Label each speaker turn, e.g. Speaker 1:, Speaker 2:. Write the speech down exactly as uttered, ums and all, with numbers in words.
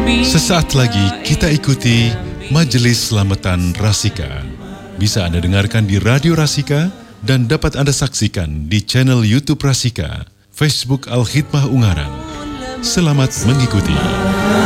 Speaker 1: Sesaat lagi kita ikuti Majelis Selamatan Rasika. Bisa Anda dengarkan di Radio Rasika dan dapat Anda saksikan di channel YouTube Rasika, Facebook Al-Khidmah Ungaran. Selamat mengikuti.